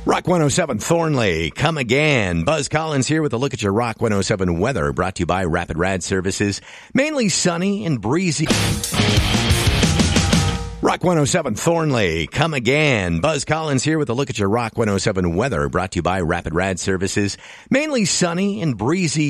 Rock 107 Thornley, come again. Buzz Collins here with a look at your Rock 107 weather, brought to you by Rapid Rad Services. Mainly sunny and breezy. Rock 107 Thornley, come again. Buzz Collins here with a look at your Rock 107 weather, brought to you by Rapid Rad Services. Mainly sunny and breezy.